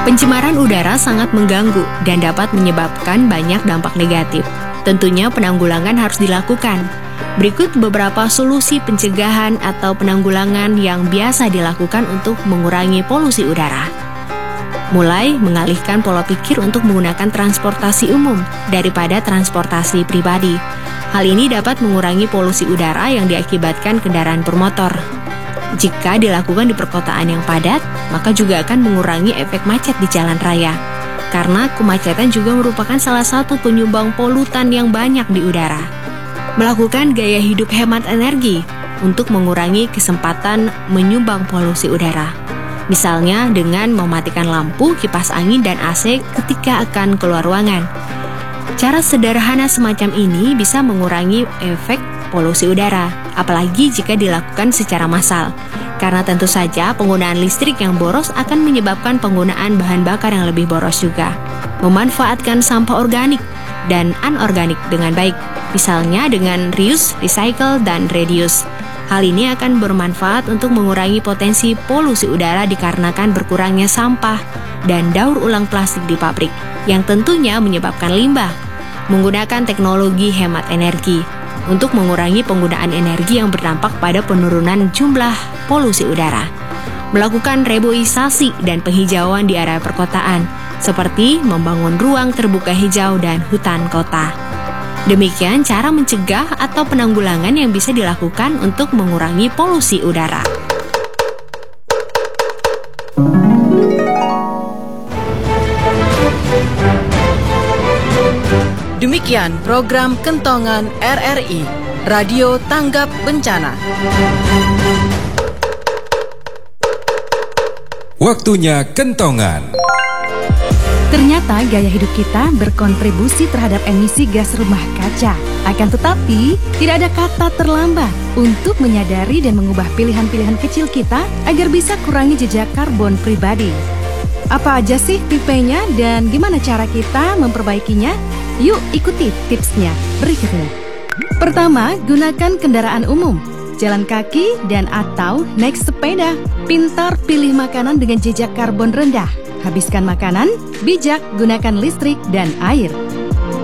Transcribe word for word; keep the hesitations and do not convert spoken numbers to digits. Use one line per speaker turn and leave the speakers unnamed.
Pencemaran udara sangat mengganggu dan dapat menyebabkan banyak dampak negatif. Tentunya penanggulangan harus dilakukan. Berikut beberapa solusi pencegahan atau penanggulangan yang biasa dilakukan untuk mengurangi polusi udara. Mulai mengalihkan pola pikir untuk menggunakan transportasi umum daripada transportasi pribadi. Hal ini dapat mengurangi polusi udara yang diakibatkan kendaraan bermotor. Jika dilakukan di perkotaan yang padat, maka juga akan mengurangi efek macet di jalan raya. Karena kemacetan juga merupakan salah satu penyumbang polutan yang banyak di udara. Melakukan gaya hidup hemat energi untuk mengurangi kesempatan menyumbang polusi udara. Misalnya dengan mematikan lampu, kipas angin, dan A C ketika akan keluar ruangan. Cara sederhana semacam ini bisa mengurangi efek polusi udara, apalagi jika dilakukan secara massal. Karena tentu saja penggunaan listrik yang boros akan menyebabkan penggunaan bahan bakar yang lebih boros juga. Memanfaatkan sampah organik dan anorganik dengan baik, misalnya dengan reuse, recycle, dan reduce. Hal ini akan bermanfaat untuk mengurangi potensi polusi udara dikarenakan berkurangnya sampah dan daur ulang plastik di pabrik, yang tentunya menyebabkan limbah. Menggunakan teknologi hemat energi untuk mengurangi penggunaan energi yang berdampak pada penurunan jumlah polusi udara. Melakukan reboisasi dan penghijauan di area perkotaan, seperti membangun ruang terbuka hijau dan hutan kota. Demikian cara mencegah atau penanggulangan yang bisa dilakukan untuk mengurangi polusi udara.
Demikian program Kentongan R R I, Radio Tanggap Bencana.
Waktunya Kentongan.
Ternyata gaya hidup kita berkontribusi terhadap emisi gas rumah kaca. Akan tetapi, tidak ada kata terlambat untuk menyadari dan mengubah pilihan-pilihan kecil kita agar bisa kurangi jejak karbon pribadi. Apa aja sih tipenya dan gimana cara kita memperbaikinya? Yuk ikuti tipsnya berikutnya. Pertama, gunakan kendaraan umum, jalan kaki dan atau naik sepeda. Pintar pilih makanan dengan jejak karbon rendah. Habiskan makanan, bijak gunakan listrik dan air.